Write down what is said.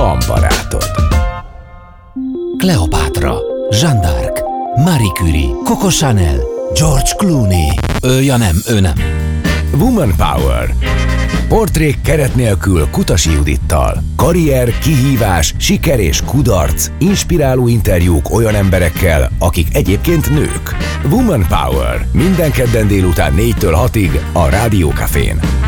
van barátod. Kleopátra, Jeanne d'Arc, Marie Curie, Coco Chanel, George Clooney. Ő nem. Woman Power. Portrék keret nélkül Kutasi Judittal. Karrier, kihívás, siker és kudarc. Inspiráló interjúk olyan emberekkel, akik egyébként nők. Woman Power. Minden kedden délután 4-től 6-ig a Rádió Cafén.